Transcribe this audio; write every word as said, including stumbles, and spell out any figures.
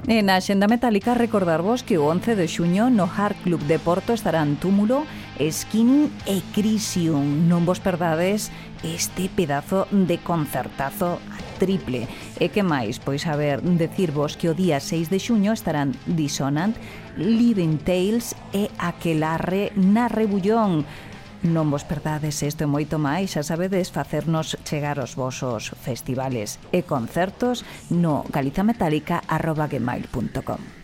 E na Xenda Metálica recordarvos que o once de xuño no Hard Club de Porto estarán Túmulo, Skinning e Crisium. Non vos perdades este pedazo de concertazo triple. E que máis? Pois a ver, decirvos que o día seis de xuño estarán Dissonant, Living Tales e Aquelarre na Rebullón. Non vos perdades isto e moito máis, xa sabedes, facernos chegar os vosos festivales e concertos no galizametálica arroba gmail punto com.